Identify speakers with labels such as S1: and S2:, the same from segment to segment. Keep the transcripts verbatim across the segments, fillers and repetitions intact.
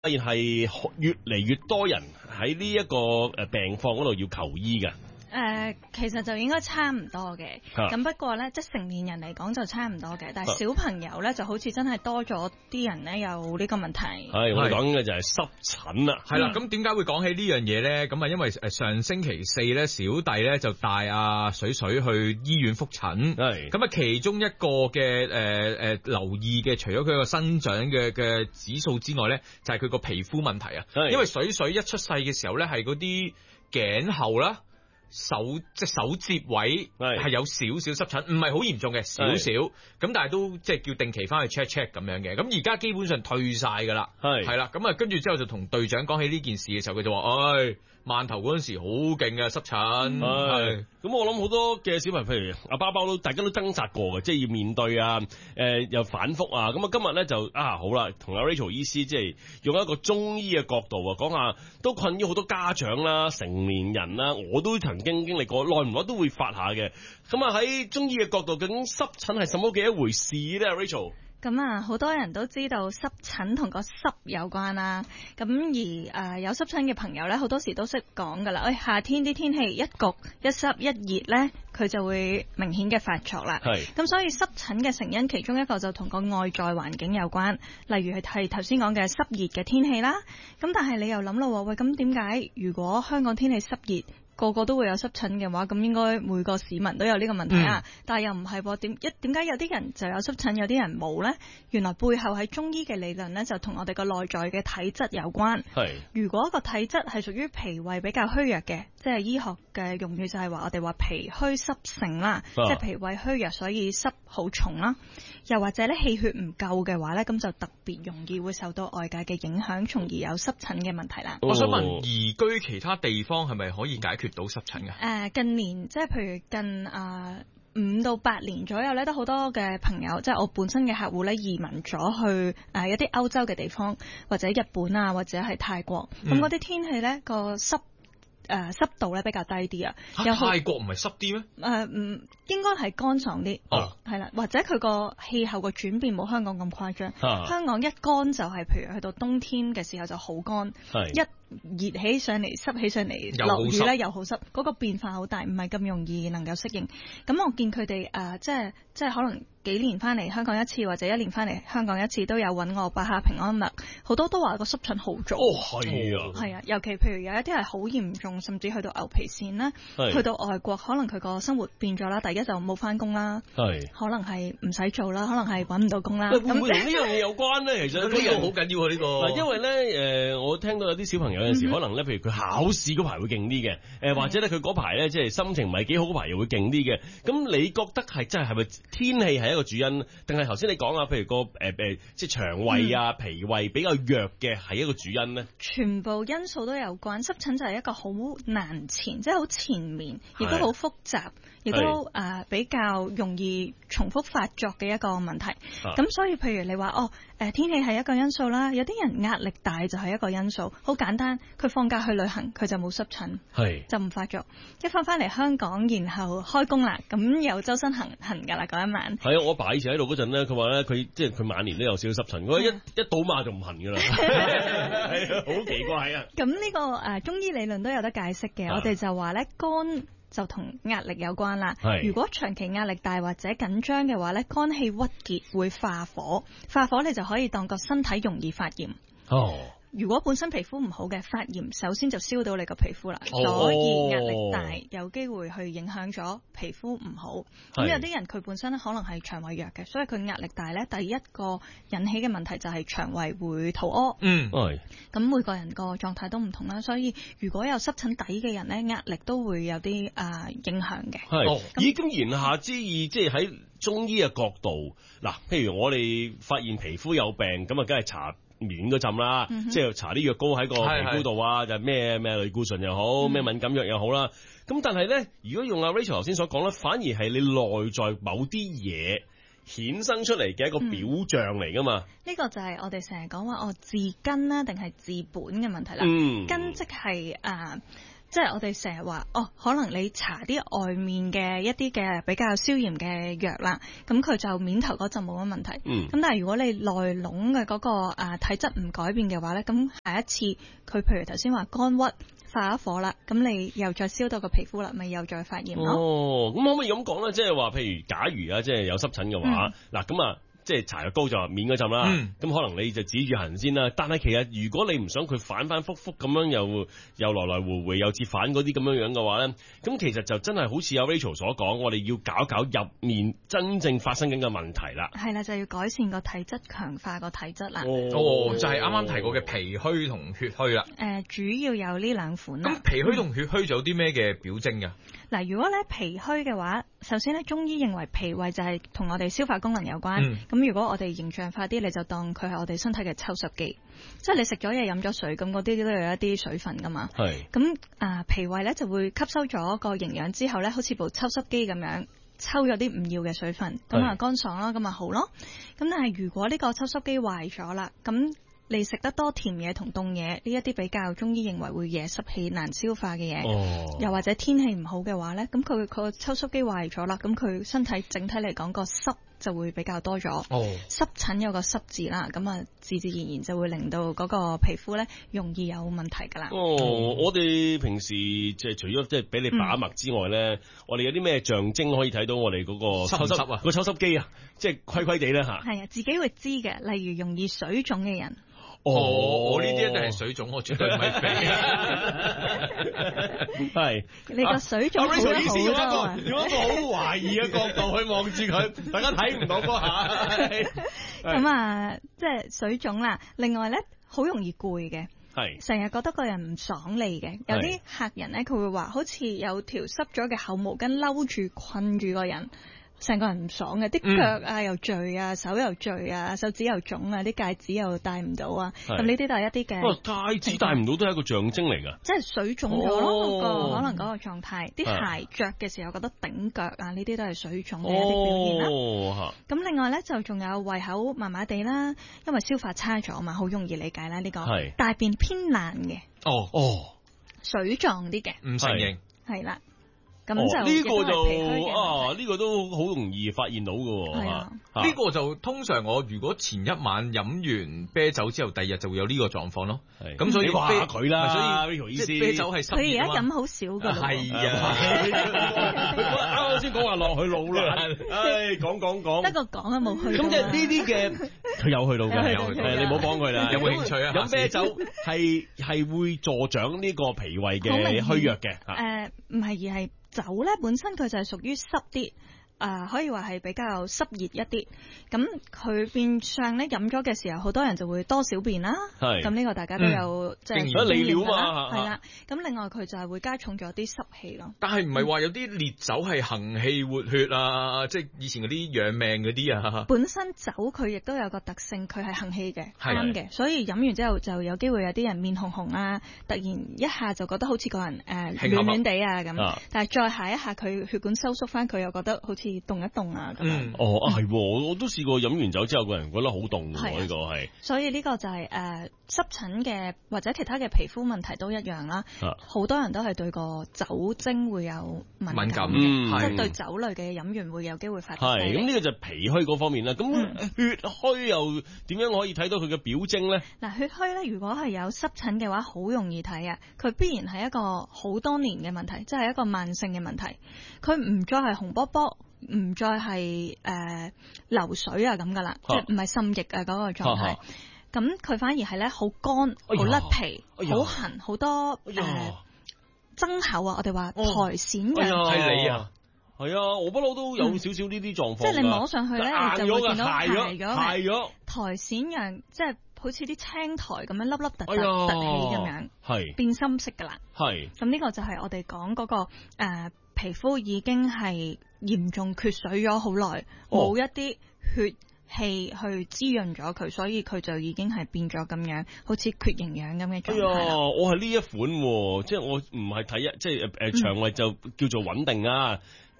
S1: 發現係越嚟越多人喺呢一個誒病況嗰度要求醫嘅。
S2: 誒、呃，其實就應該差唔多嘅，咁、啊、不過咧，即係成年人嚟講就差唔多嘅，但係小朋友咧就好似真係多咗啲人咧有呢個問題。
S1: 係，我哋講嘅就係濕疹啦。
S3: 係啦，咁點解會講起呢樣嘢咧？咁啊，因為誒上星期四咧，小弟咧就帶阿水水去醫院覆診。係，咁啊，其中一個嘅誒誒留意嘅，除咗佢個生長嘅嘅指數之外咧，就係佢個皮膚問題啊。因為水水一出世嘅時候咧，係嗰啲頸後啦。手即係手接位係有少少濕疹，唔係好嚴重嘅，少少咁，但係都即係叫定期翻去 check check 咁樣嘅。咁而家基本上退晒噶啦，係係啦。咁啊，跟住之後就同隊長講起呢件事嘅時候，佢就話：，唉、哎，饅頭嗰陣時好勁嘅濕疹。係
S1: 咁，我諗好多嘅小朋友，譬如阿包包都，大家都掙扎過嘅，即係要面對啊，誒、呃、又反覆啊。咁啊，今日咧就啊好啦，同阿 Rachel 醫師即係用一個中醫嘅角度啊，講下都困擾好多家長啦、成年人啦，我都曾經經歷過，耐唔耐都會發下嘅。咁啊喺中醫嘅角度，究竟濕疹係什麼嘅一回事咧 ？Rachel？
S2: 咁啊，好多人都知道濕疹同個濕有關啦。咁而誒、呃、有濕疹嘅朋友咧，好多時都識講噶啦。誒、哎，夏天啲天氣一焗一濕一熱咧，佢就會明顯嘅發作啦。係。咁所以濕疹嘅成因其中一個就同個外在環境有關，例如係係頭先講嘅濕熱嘅天氣啦。咁但係你又諗咯，喂，咁點解如果香港天氣濕熱，個個都會有濕疹嘅話，咁應該每個市民都有呢個問題啊、嗯！但係又唔係喎，點一點解有啲人就有濕疹，有啲人冇呢？原來背後喺中醫嘅理論呢，就同我哋個內在嘅體質有關。係，如果個體質係屬於脾胃比較虛弱嘅，即係醫學嘅用語就係話我哋話脾虛濕盛啦，啊、即係脾胃虛弱，所以濕好重啦。又或者咧氣血唔夠嘅話咧，咁就特別容易會受到外界嘅影響，從而有濕疹嘅問題啦。
S3: 我想問，移居其他地方係咪可以解決到濕疹㗎？
S2: 誒，近年即係譬如近啊五到八年左右咧，都好多嘅朋友，即係我本身嘅客戶咧，移民咗去誒一啲歐洲嘅地方，或者日本啊，或者係泰國。咁嗰啲天氣咧個濕誒濕度咧比較低啲啊。
S3: 泰國唔係濕啲咩？
S2: 誒唔應該係乾爽啲。哦，係啦，或者佢個氣候個轉變冇香港咁誇張。啊、香港一乾就係、是、譬如去到冬天嘅時候就好乾。係一。熱起上嚟，濕起上嚟，落雨咧又好濕，嗰、那個變化好大，唔係咁容易能夠適應。咁我見佢哋誒，即係即係可能幾年翻嚟香港一次，或者一年翻嚟香港一次，都有揾我拜下平安脈，好多都話個濕疹好咗。哦，係啊，係啊，尤其譬如有一啲係好嚴重，甚至去到牛皮癬啦，去到外國，可能佢個生活變咗啦。第一就冇翻工啦，係可能係唔使做啦，可能係揾唔到工啦。
S1: 會唔會同呢樣嘢有關咧？其實呢個好緊要啊！呢、這個嗱，因為咧誒、呃，我聽到有啲小朋友有陣時、嗯、可能咧，譬如佢考試嗰排會勁啲嘅，誒、呃、或者咧佢嗰排咧即係心情唔係幾好嗰排又會勁啲嘅。咁你覺得係真係係咪天氣係一個主因，定係頭先你講啊？譬如個誒誒、呃、即係腸胃啊、脾胃比較弱嘅係一個主因咧？
S2: 全部因素都有關。濕疹就係一個好難纏，即係好纏綿，亦都好複雜，亦都誒、呃、比較容易重複發作嘅一個問題。咁、啊、所以譬如你話哦。誒天氣係一個因素啦，有啲人壓力大就係一個因素。好簡單，佢放假去旅行，佢就冇濕疹，係就唔發作。一翻翻嚟香港，然後開工啦，咁又周身痕痕㗎啦嗰一晚。
S1: 係啊，我爸以前喺度嗰陣咧，佢話咧佢即係佢晚年都有少少濕疹，佢一一倒馬就唔痕㗎啦，係啊，好奇怪啊！咁
S2: 呢個誒中醫理論都有得解釋嘅，啊、我哋就話咧肝就同壓力有關啦。如果長期壓力大或者緊張嘅話咧，肝氣鬱結會化火，化火你就可以當個身體容易發炎。哦。如果本身皮膚唔好嘅發炎，首先就燒到你個皮膚啦，哦、所以壓力大有機會去影響咗皮膚唔好。咁有啲人佢本身咧可能係腸胃弱嘅，所以佢壓力大咧，第一個引起嘅問題就係腸胃會肚屙。嗯，係。咁每個人個狀態都唔同啦，所以如果有濕疹底嘅人咧，壓力都會有啲誒、呃、影響嘅。係，
S1: 已經言下之意，即係喺中醫嘅角度，嗱，譬如我哋發現皮膚有病，咁啊，梗係搽面嗰陣啦，嗯、即係搽啲藥膏喺個皮膚度啊，就咩咩類固醇又好，咩、嗯、敏感藥又好啦。咁但係咧，如果用阿 Rachel 頭先所講咧，反而係你內在某啲嘢衍生出嚟嘅一個表象嚟噶嘛？呢、
S2: 嗯這個就係我哋成日講話哦，治根啦定係治本嘅問題啦。嗯，根即係誒。 即係我哋成日話，哦，可能你搽啲外面嘅一啲嘅比較消炎嘅藥啦，咁佢就面頭嗰陣冇乜問題。咁、嗯、但係如果你內籠嘅嗰個啊體質唔改變嘅話咧，咁下一次佢譬如頭先話肝鬱發咗火啦，咁你又再燒到個皮膚啦，咪又再發炎咯。
S1: 哦，咁可唔可以咁講咧？即係話，譬如假如啊，即係有濕疹嘅話，嗱咁啊。即係搽藥膏就免嗰陣啦，咁、嗯、可能你就止住痕先啦。但係其實如果你唔想佢反反覆覆咁樣又又來來回回又折返嗰啲咁樣樣嘅話咧，咁其實就真係好似有 Rachel 所講，我哋要搞搞入面真正發生緊嘅問題啦。
S2: 係啦，就要改善個體質，強化個體質啦。
S3: 哦，就係啱啱提過嘅脾虛同血虛啦。誒、
S2: 呃，主要有呢兩款啦。
S3: 咁脾虛同血虛仲有啲咩嘅表徵㗎？
S2: 嗱，如果咧脾虛嘅話，首先咧中醫認為脾胃就係同我哋消化功能有關。咁、嗯、如果我哋形象化啲，你就當佢係我哋身體嘅抽濕機，即係你食咗嘢飲咗水，咁嗰啲都有一啲水分噶嘛。係。咁啊，脾胃咧就會吸收咗個營養之後咧，好似部抽濕機咁樣抽咗啲唔要嘅水分，咁啊乾爽啦，咁啊好咯。咁但係如果呢個抽濕機壞咗啦，咁你食得多甜嘢同凍嘢，呢一啲比較中醫認為會惹濕氣難消化嘅嘢、哦，又或者天氣唔好嘅話咧，咁佢佢個抽濕機壞咗啦，咁佢身體整體嚟講個濕就會比較多咗。哦，濕疹有個濕字啦，咁啊自自然然就會令到嗰個皮膚咧容易有問題噶啦。
S1: 哦，我哋平時即係除咗即係俾你把脈之外咧、嗯，我哋有啲咩象徵可以睇到我哋嗰個抽濕，濕啊？個抽濕機啊，即係規規地咧吓。
S2: 係啊，自己會知嘅，例如容易水腫嘅人。
S3: 哦，我呢啲一定係水腫，我絕對唔係肥。
S1: 係
S2: 你個水腫好得好多啊！
S1: 用一個好懷疑嘅角度去望住佢，大家睇唔到嗰下。
S2: 咁啊，即係水腫啦。另外咧，好容易攰嘅，係成日覺得個人唔爽利嘅。有啲客人咧，佢會話好似有條濕咗嘅厚毛巾摟住困住個人。成個人唔爽嘅，啲腳啊又墜啊，手又墜啊，手指又腫啊，啲戒指又戴唔到啊，咁呢啲都係一啲嘅。
S1: 戒指戴唔到都係一個象徵嚟㗎。
S2: 即係水腫咗咯，個可能嗰個狀態。啲鞋着嘅時候覺得頂腳啊，呢啲都係水腫嘅一啲表現啦。咁、哦、另外咧就仲有胃口麻麻地啦，因為消化差咗嘛，好容易理解啦呢、呢個。大便偏爛嘅。哦哦。水狀啲嘅。唔承認。係啦。咁就呢、
S1: 這個就啊，呢、這個都好容易發現到㗎。係啊，
S3: 呢、這個就通常我如果前一晚飲完啤酒之後，第二日就會有呢個狀況咯。係咁，所以話佢啦，所以呢條意思，啤酒係
S2: 佢而家飲好少㗎。
S3: 係啊，
S1: 啱先講話落去腦啦。唉，講講講，
S2: 得個講啊，冇去。
S1: 咁即係呢啲嘅，佢有去到嘅，有去。你唔好幫佢啦。
S3: 有冇興趣啊？
S1: 飲啤酒係係會助長呢個脾胃嘅虛弱嘅。
S2: 誒，唔係而係。酒咧本身佢就係屬於濕啲。誒、呃、可以話係比較濕熱一啲，咁佢變相咧飲咗嘅時候，好多人就會多小便啦。係，咁呢個大家都有即係經驗㗎啦。係啦，咁另外佢就係會加重咗啲濕氣咯。
S3: 但係唔係話有啲烈酒係行氣活血啊？即係以前嗰啲養命嗰啲啊？
S2: 本身酒佢亦都有個特性，佢係行氣嘅，啱嘅。所以飲完之後就有機會有啲人面紅紅啊，突然一下就覺得好似個人誒、呃、暖暖地啊咁。但係再下一下佢血管收縮翻，佢又覺得好似動一動啊咁、嗯、
S1: 哦啊係，我都試過飲完酒之後個人覺得好凍喎，呢個係。
S2: 所以呢個就係誒濕疹嘅或者其他嘅皮膚問題都一樣啦。好、啊、多人都係對個酒精會有敏感嘅，即係、嗯、對酒類嘅飲完會有機會發生。係咁呢個就係脾虛嗰方面啦。咁、嗯、血虛又點樣可以睇到佢嘅表徵咧？嗱，血虛咧，如果係有濕疹嘅話，好容易睇啊。佢必然係一個好多年嘅問題，即係一個慢性嘅問題。佢唔再係紅卜卜。唔再係誒、呃、流水啊咁噶啦，即係唔係滲液啊嗰個狀態。咁佢反而係咧好乾、好甩皮、好、哎、痕、好多誒增厚啊！我哋話苔蘚嘅
S1: 係你啊，係啊，我不嬲都有少少呢啲狀況。即、嗯、係、就是、你摸上去咧，你就會見到鞋咗、鞋咗苔蘚樣，即係好似啲青苔咁樣粒粒突突突起咁樣，係變深色噶啦。係咁呢個就係我哋講嗰個誒。呃皮膚已經係嚴重缺水咗好耐，冇、哦、一啲血氣去滋潤咗佢，所以佢就已經係變咗咁樣，好似缺營養咁嘅狀態。哎呀，我係呢一款，即係我唔係睇一，即係誒誒腸胃就叫做穩定啊。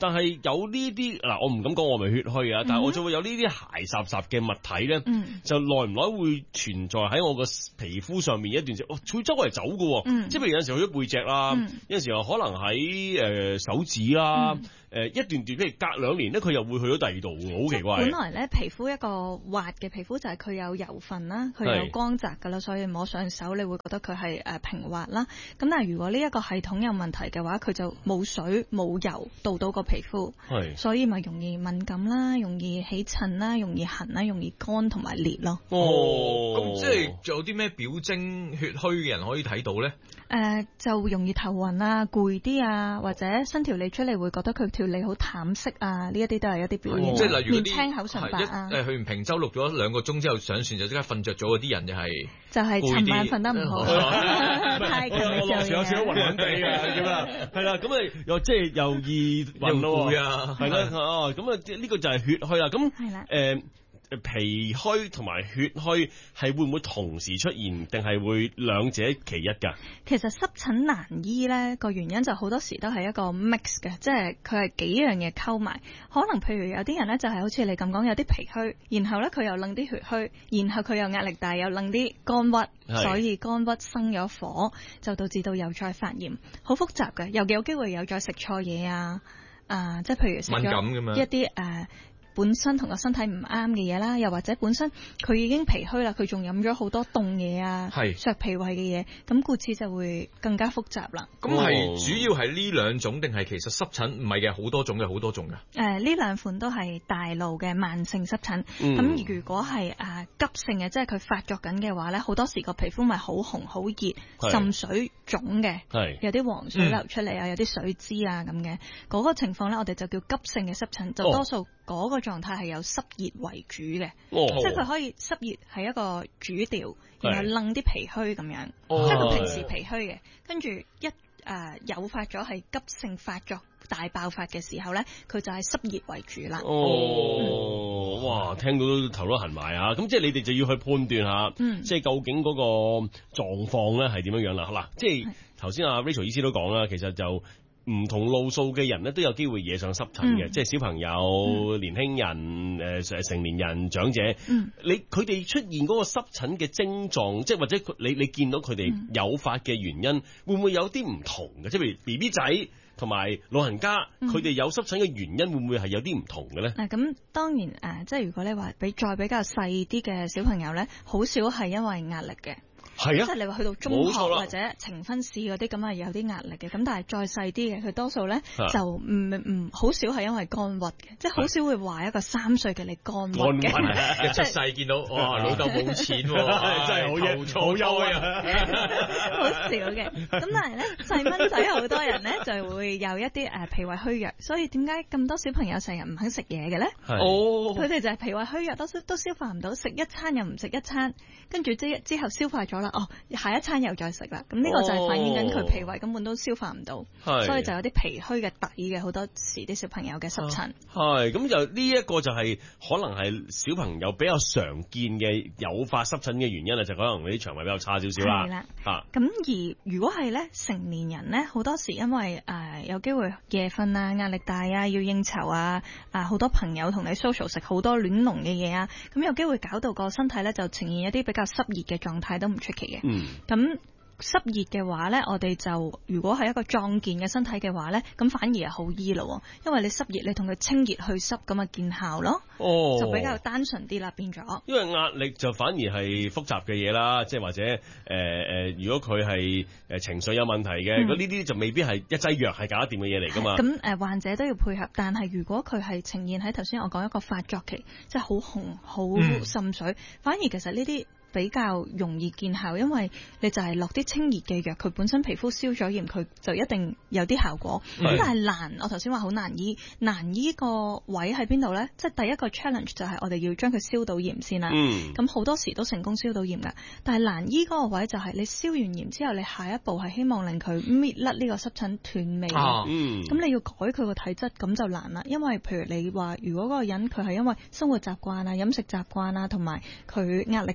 S1: 但係有呢啲嗱，我唔敢講我係咪血虛啊，但係我就會有呢啲鞋雜雜嘅物體咧，
S2: 嗯、
S1: 就耐唔耐會存在喺我個皮膚上面一段時間，哦，會周圍走嘅，
S2: 嗯、
S1: 即係譬如有陣時去咗背脊啦，嗯、有陣時候可能喺誒、呃、手指啦。嗯誒、呃、一段段，譬如隔兩年咧，佢又會去咗第二度，好奇怪。
S2: 本來咧，皮膚一個滑嘅皮膚就係佢有油分啦，佢有光澤㗎啦，所以摸上手你會覺得佢係誒平滑啦。咁但係如果呢一個系統有問題嘅話，佢就冇水冇油到到個皮膚，所以咪容易敏感啦，容易起疹啦，容易痕啦，容易乾同埋裂咯。
S3: 哦，咁即係仲有啲咩表徵血虛嘅人可以睇到咧？
S2: 誒、呃、就容易頭暈啊、攰啲啊，或者伸條脷出嚟會覺得佢條脷好淡色啊，呢一啲都係一啲表現、啊。
S3: 即係例如
S2: 面青口唇白啊。
S3: 誒去完平洲錄咗兩個鐘之後上船就即刻瞓着咗嗰啲人就係
S2: 就係尋晚瞓得唔好，太勤力做嘢。
S1: 有少少暈暈地啊咁啊，係啦，咁啊又即係又易暈咯，
S3: 啊，
S1: 係啦，哦咁啊呢個就係血虛啦，咁
S2: 係啦，
S1: 誒。脾虛同埋血虛係會唔會同時出現，定係會兩者其一㗎？
S2: 其實濕疹難醫咧個原因就好多時都係一個 mix 嘅，即係佢係幾樣嘢溝埋。可能譬如有啲人咧就係好似你咁講，有啲脾虛，然後咧佢又楞啲血虛，然後佢又壓力大，又楞啲肝鬱，所以肝鬱生咗火，就導致到又再發炎，好複雜嘅。又有機會有再食錯嘢啊，啊、呃，即係譬如食咗一啲誒。本身同個身體唔啱嘅嘢啦，又或者本身佢已經脾虛啦，佢仲飲咗好多凍嘢啊，削脾胃嘅嘢，咁故此就會更加複雜啦。
S3: 咁係、哦、主要係呢兩種定係其實濕疹唔係嘅，好多種嘅，好多種嘅。誒、
S2: 呃，呢兩款都係大路嘅慢性濕疹。咁、嗯、如果係誒、呃、急性嘅，即係佢發作緊嘅話咧，好多時個皮膚咪好紅好熱，滲水腫嘅，有啲黃水流出嚟啊，嗯、有啲水脂啊咁嘅，嗰、那個情況咧，我哋就叫急性嘅濕疹，就多數嗰個狀態係有濕熱為主嘅，哦、即係佢可以濕熱係一個主調，然後楞啲脾虛咁樣，哦、即係佢平時脾虛嘅，跟住一誒誘發咗係急性發作大爆發嘅時候咧，佢就係濕熱為主啦。
S1: 哦，嗯、哇，聽到都頭都痕埋啊！咁即係你哋就要去判斷下，嗯、即係究竟嗰個狀況咧係點樣樣啦。嗱，即係頭先阿 Rachel 醫師都講啦，其實就。唔同路數嘅人咧都有機會惹上濕疹嘅，嗯、即係小朋友、嗯、年輕人、誒、呃、成年人、長者。嗯、你佢哋出現嗰個濕疹嘅症狀，即係或者你你見到佢哋誘發嘅原因，嗯、會唔會有啲唔同嘅？即係譬如 B B 仔同埋老人家，佢哋、嗯、有濕疹嘅原因會唔會係有啲唔同嘅咧？嗱、嗯，
S2: 咁當然誒、呃，即係如果你話比再比較細啲嘅小朋友咧，好少係因為壓力嘅。
S1: 係啊，
S2: 即係你話去到中學或者呈分試嗰啲咁啊，有啲壓力嘅。咁但係再細啲嘅，佢多數咧就唔唔好少係因為肝鬱嘅，即係好少會話一個三歲嘅你肝鬱嘅。
S3: 一出世見到哇，老豆冇錢，真係好嘢，好憂啊，
S2: 好少嘅。咁但係咧細蚊仔好多人咧就會有一啲誒脾胃虛弱，所以點解咁多小朋友成日唔肯食嘢嘅咧？哦，佢哋就係脾胃虛弱，都都消化唔到，食一餐又唔食一餐，跟住之之後消化咗啦。哦，下一餐又再食啦，咁呢個就係反映緊佢脾胃根本都消化唔到，哦、所以就有啲脾虛嘅底嘅，好多時啲小朋友嘅濕疹。係，
S1: 咁就呢一個就係可能係小朋友比較常見嘅誘發濕疹嘅原因啦，就可能啲腸胃比較差少少啦。係啦，啊，
S2: 咁而如果係咧成年人咧，好多時因為誒、呃、有機會夜瞓啊、壓力大啊、要應酬啊、啊好多朋友同你 social 食好多亂濃嘅嘢啊，咁有機會搞到個身體咧就呈現一啲比較濕熱嘅狀態都唔出奇。嗯，咁濕熱嘅話咧，我哋就如果係一個壯健嘅身體嘅話咧，咁反而係好醫咯，因為你濕熱，你同佢清熱去濕咁啊見效咯，哦，就比較單純啲啦，變咗。
S1: 因為壓力就反而係複雜嘅嘢啦，即係或者誒誒、呃，如果佢係誒情緒有問題嘅，咁呢啲就未必係一劑藥係搞得掂嘅嘢嚟噶嘛。
S2: 咁誒、呃，患者都要配合，但係如果佢係呈現喺頭先我講一個發作期，即係好紅好滲水，嗯、反而其實呢啲比較容易見效，因為你就係落啲清熱嘅藥，佢本身皮膚消咗炎，佢就一定有啲效果。咁是但係難，我頭先話好難醫，難醫個位喺邊度咧？即係第一個 challenge 就係我哋要將佢消到炎先啦。咁好、嗯、多時都成功消到炎噶，但係難醫嗰個位就係你消完炎之後，你下一步係希望令佢搣甩呢個濕疹斷尾。咁、啊嗯、你要改佢個體質，咁就難啦。因為譬如你話，如果嗰個人佢係因為生活習慣啊、飲食習慣啊，同埋佢壓力大啊呢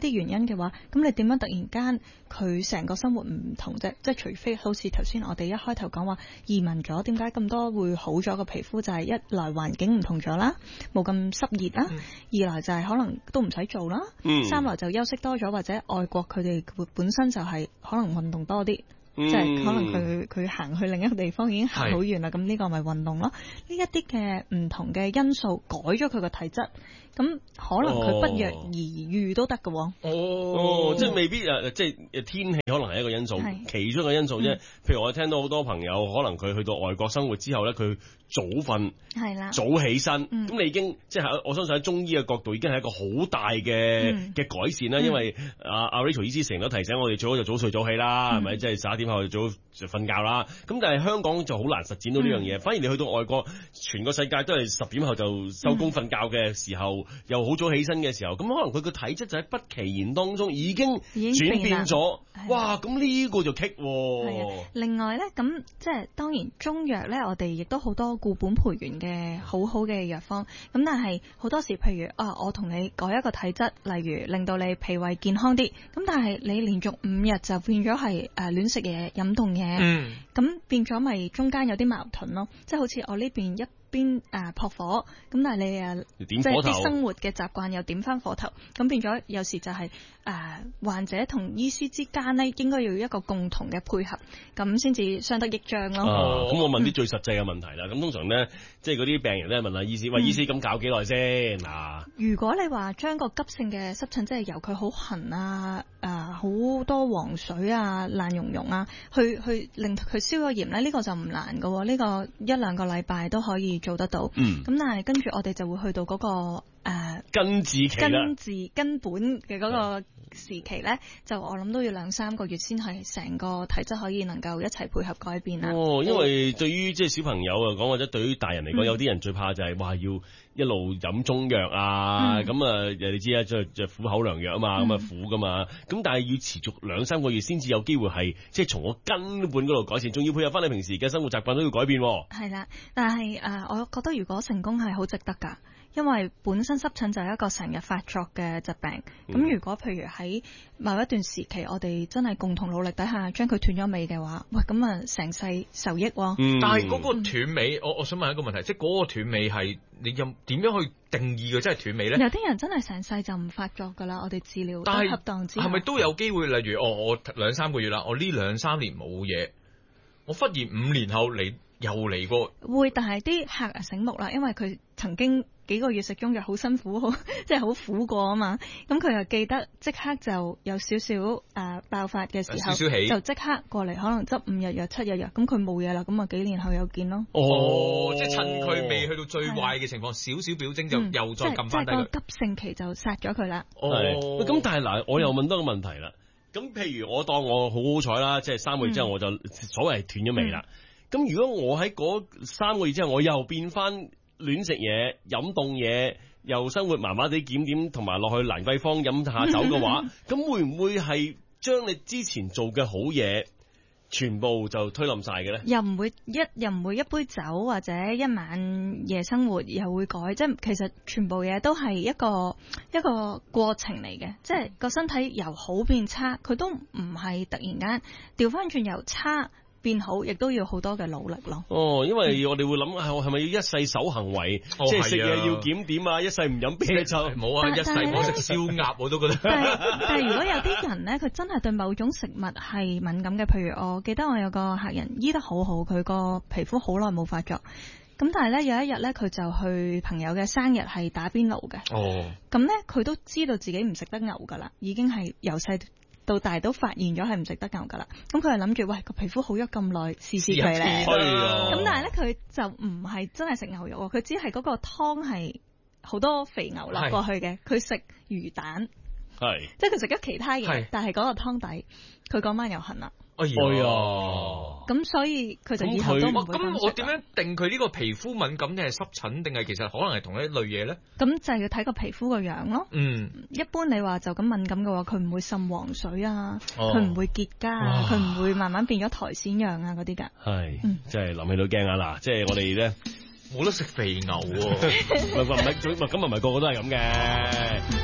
S2: 啲原因嘅話，咁你點樣突然間佢成個生活唔同啫？即係除非好似頭先我哋一開頭講話移民咗，點解咁多會好咗個皮膚？就係、是、一來環境唔同咗啦，冇咁濕熱啦；嗯、二來就係可能都唔使做啦；嗯、三來就休息多咗，或者外國佢哋本身就係可能運動多啲。嗯、即係可能佢佢行去另一個地方已經行好遠啦，咁呢個咪運動咯？呢一啲嘅唔同嘅因素改咗佢個體質，咁可能佢不藥而癒都得㗎喎。哦，
S1: 哦即係未必誒，即係天氣可能係一個因素，其中一個因素啫。嗯、譬如我聽到好多朋友，可能佢去到外國生活之後咧，佢早瞓係啦，早起身，咁、嗯、你已經即係我相信喺中醫嘅角度已經係一個好大嘅嘅、嗯、改善啦。因為阿阿 Rachel 醫師成日都提醒我哋最好就早睡早起啦，係咪、嗯？即係十一點後就早就瞓覺啦。咁但係香港就好難實踐到呢樣嘢，嗯、反而你去到外國，全個世界都係十點後就收工瞓覺嘅時候，嗯、又好早起身嘅時候，咁可能佢個體質就喺不其然當中已經轉變咗。哇！咁呢個就棘喎。
S2: 另外咧，咁即係當然中藥咧，我哋亦都好多固本培元嘅好好嘅藥方。咁但係好多時，譬如啊，我同你改一個體質，例如令到你脾胃健康啲。咁但係你連續五日就變咗係誒亂食嘢、飲凍嘢，咁、嗯、變咗咪中間有啲矛盾咯。即係好似我呢邊一邊誒撲火，咁但係你誒即係啲生活嘅習慣又點翻火頭，咁變咗有時就係、是、誒、呃、患者同醫師之間咧，應該要一個共同嘅配合，咁先至相得益彰咯。
S1: 哦，咁、嗯、我問啲最實際嘅問題啦。咁、嗯、通常咧，即係嗰啲病人咧問下醫師，喂，醫師咁搞幾耐先嗱？如
S2: 果你話將個急性嘅濕疹，即係由佢好痕啊、誒好多黃水啊、爛溶溶啊，去去令佢消咗炎咧，呢、這個就唔難噶，呢、這個一兩個禮拜都可以做得到。嗯，咁但係跟住我哋就會去到嗰、那個誒、呃、
S1: 根治期啦，
S2: 根治根本嘅嗰個時期咧，就我諗都要兩三個月先係成個體質可以能夠一齊配合改變啦。
S1: 哦，因為對於即係小朋友嚟講，或者對於大人嚟講，嗯、有啲人最怕就係話要一路飲中藥啊，咁啊、嗯，你知啊，即係即係苦口良藥啊嘛，咁啊、嗯、苦噶嘛，咁但係要持續兩三個月先至有機會係即係從個根本嗰度改善，仲要配合翻你平時嘅生活習慣都要改變。
S2: 係啦，但係誒、呃，我覺得如果成功係好值得㗎。因為本身濕疹就係一個成日發作嘅疾病，咁、嗯、如果譬如喺某一段時期，我哋真係共同努力底下將佢斷咗尾嘅話，喂，咁啊成世受益喎。
S3: 嗯、但係嗰個斷尾，我我想問一個問題，即係嗰個斷尾係你有點樣去定義嘅？真係斷尾咧？
S2: 有啲人真係成世就唔發作㗎啦，我哋治療都恰當之下。
S3: 係咪都有機會？例如，哦，我兩三個月啦，我呢兩三年冇嘢，我忽然五年後嚟又嚟過。
S2: 會，但係啲客人醒目啦，因為佢曾經幾個月食中藥好辛苦，好即係好苦過啊嘛，咁佢又記得即刻就有少少誒爆發嘅時候，
S3: 少少起
S2: 就即刻過嚟，可能執五日藥七日藥，咁佢冇嘢啦，咁啊幾年後又見咯。
S3: 哦，即係趁佢未去到最壞嘅情況，少少表徵就又再撳翻低佢。
S2: 即係個急性期就殺咗佢啦。
S1: 哦，咁但係嗱，我又問多個問題啦。咁譬如我當我好好彩啦，即係三個月之後我就所謂斷咗尾啦。咁如果我喺嗰三個月之後我又變翻亂食嘢、飲凍嘢，又生活麻麻地檢點，同埋落去蘭桂坊飲下酒嘅話，咁會唔會係將你之前做嘅好嘢全部就推冧晒嘅咧？
S2: 又唔會一又唔會一杯酒或者一晚夜生活又會改，即係其實全部嘢都係一個一個過程嚟嘅，即係個身體由好變差，佢都唔係突然間調翻轉由差變好，亦都要好多嘅努力咯。
S1: 哦，因為我哋會諗係咪要一世守行為，哦、即係食嘢要檢點啊，一世唔飲啤酒，冇啊，一世唔食燒鴨我都覺得。
S2: 但係但係如果有啲人咧，佢真係對某種食物係敏感嘅，譬如我記得我有個客人醫得好好，佢個皮膚好耐冇發作，咁但係咧有一日咧，佢就去朋友嘅生日係打邊爐嘅。哦，咁咧佢都知道自己唔食得牛噶啦，已經係由細到大都發現咗係唔食得牛噶啦，咁佢係諗住喂個皮膚好咗咁耐，試試佢咧。咁但係咧佢就唔係真係食牛肉，佢只係嗰個湯係好多肥牛落過去嘅，佢食魚蛋，係即係佢食咗其他嘢，但係嗰個湯底佢嗰晚又痕啦。
S3: 哎呀，
S2: 咁所以佢就以後都唔會咁食。
S3: 咁我點樣定佢呢個皮膚敏感定係濕疹，定係其實可能係同一類嘢咧？
S2: 咁就係要睇個皮膚個樣咯。嗯，一般你話就咁敏感嘅話，佢唔會滲黃水啊，佢唔、哦、會結痂啊，佢唔哇會慢慢變咗苔蘚樣啊嗰啲㗎。係，
S1: 嗯、即係諗起都驚啊！嗱，即係我哋咧
S3: 冇得食肥牛喎、啊，
S1: 唔係唔係咁唔係個個都係咁嘅。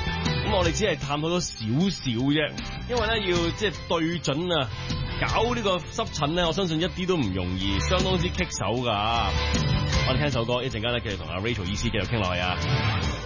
S1: 咁我哋只係探討咗少少啫，因為咧要即係對準啊，搞呢個濕疹咧，我相信一啲都唔容易，相當之棘手噶。我哋聽首歌，一陣間咧繼續同阿 Rachel 醫師繼續傾落去啊。